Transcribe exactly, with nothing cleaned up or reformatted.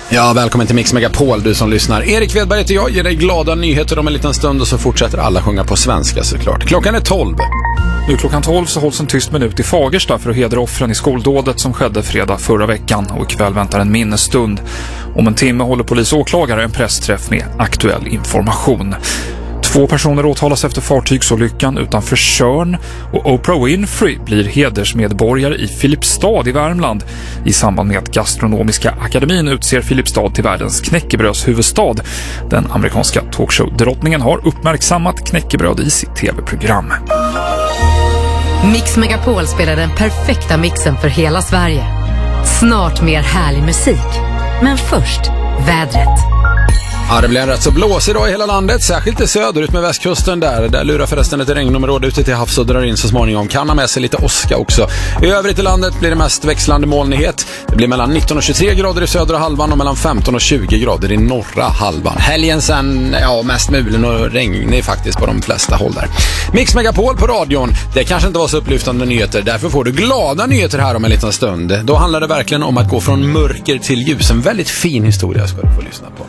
Ja, välkommen till Mix Megapol, du som lyssnar. Erik Wedberg heter jag, ger dig glada nyheter om en liten stund och så fortsätter alla sjunga på svenska såklart. Klockan är tolv. Nu klockan tolv så hålls en tyst minut i Fagersta för att hedra offren i skoldådet som skedde fredag förra veckan, och ikväll väntar en minnesstund. Om en timme håller polis och åklagare en pressträff med aktuell information. Två personer åtalas efter fartygsolyckan utanför Tjörn, och Oprah Winfrey blir hedersmedborgare i Filipstad i Värmland i samband med att Gastronomiska akademin utser Filipstad till världens knäckebrödshuvudstad. Den amerikanska talkshow-drottningen har uppmärksammat knäckebröd i sitt tv-program. Mix Megapol spelar den perfekta mixen för hela Sverige. Snart mer härlig musik. Men först, vädret. Ja, det blir en rätt så blåsig dag i hela landet, särskilt i söder ut med västkusten där. Där lurar förresten ett regnområde ute till havs och drar in så småningom. Kan ha med sig lite åska också. I övrigt i landet blir det mest växlande molnighet. Det blir mellan nitton och tjugotre grader i södra halvan och mellan femton och tjugo grader i norra halvan. Helgen sen, ja, mest mulen och regnig faktiskt på de flesta håll där. Mix Megapol på radion. Det kanske inte var så upplyftande nyheter, därför får du glada nyheter här om en liten stund. Då handlar det verkligen om att gå från mörker till ljus. En väldigt fin historia ska du få lyssna på.